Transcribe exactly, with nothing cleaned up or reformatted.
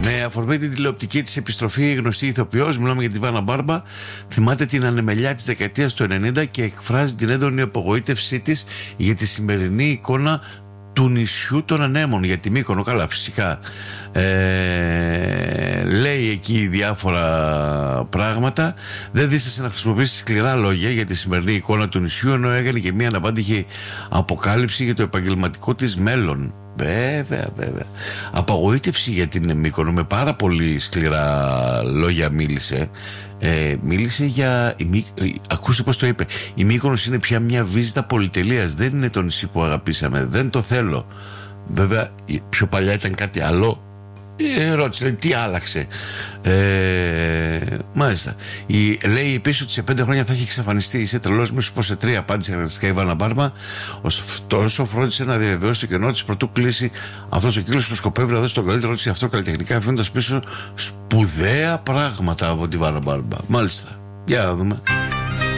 Με αφορμή την τηλεοπτική της επιστροφή, η γνωστή ηθοποιός, μιλάμε για τη Βάνα Μπάρμπα, θυμάται την ανεμελιά της δεκαετίας του ενενήντα και εκφράζει την έντονη απογοήτευσή της για τη σημερινή εικόνα του νησιού των ανέμων, για τη Μύκονο. Καλά, φυσικά ε, λέει εκεί διάφορα πράγματα. Δεν δίστασε να χρησιμοποιήσει σκληρά λόγια για τη σημερινή εικόνα του νησιού, ενώ έκανε και μια αναπάντηχη αποκάλυψη για το επαγγελματικό της μέλλον. Βέβαια, βέβαια. Απαγοήτευση για την Μύκονο, με πάρα πολύ σκληρά λόγια μίλησε. Ε, μίλησε για... Η Μύ... Ακούστε πως το είπε. Η Μύκονος είναι πια μια βίζα πολυτελείας. Δεν είναι το νησί που αγαπήσαμε. Δεν το θέλω. Βέβαια, πιο παλιά ήταν κάτι άλλο. Ε, ρώτησε, λέει, τι άλλαξε. Ε, μάλιστα. Η, λέει επίσης ότι σε πέντε χρόνια θα έχει εξαφανιστεί. Είσαι τρελός, μη σου πω σε τρία, απάντησε αναγκαστικά η Βάνα Μπάρμπα. Ωστόσο, φρόντισε να διαβεβαιώσει το κενό της πρωτού κλείσει αυτός ο κύκλος που σκοπεύει να δώσει τον καλύτερο της αυτό καλλιτεχνικά, αφήνοντας πίσω σπουδαία πράγματα από τη Βάνα Μπάρμπα. Μάλιστα. Για να δούμε.